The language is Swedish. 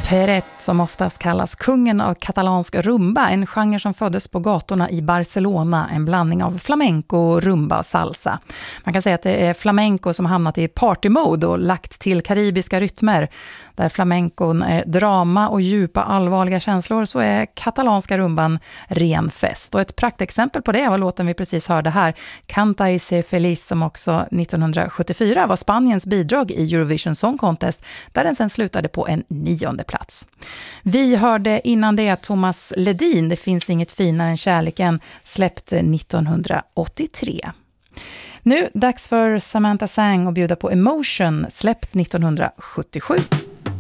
Peret, som oftast kallas kungen av katalansk rumba, en genre som föddes på gatorna i Barcelona, en blandning av flamenco, rumba och salsa. Man kan säga att det är flamenco som hamnat i partymode och lagt till karibiska rytmer. Där flamencon är drama och djupa allvarliga känslor, så är katalanska rumban ren fest. Och ett praktexempel på det var låten vi precis hörde här, Canta y sé feliz, som också 1974 var Spaniens bidrag i Eurovision Song Contest, där den sen slutade på en 9:e plats. Vi hörde innan det Thomas Ledin, Det finns inget finare än kärleken, släppt 1983. Nu dags för Samantha Sang att bjuda på Emotion, släppt 1977.